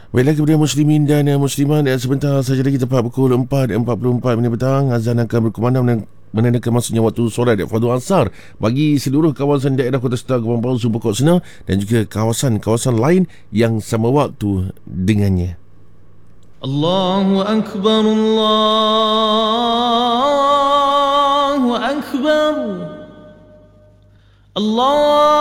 Baiklah kepada muslimin dan muslimat, sebentar saja lagi tepat pukul 4.44 petang, azan akan berkumandang menandakan masuknya waktu solat fardu asar bagi seluruh kawasan daerah Kota Star, Gurun Pausu, Pokok Senang dan juga kawasan-kawasan lain yang sama waktu dengannya. Allahu Akbar, Allahu Akbar, Allah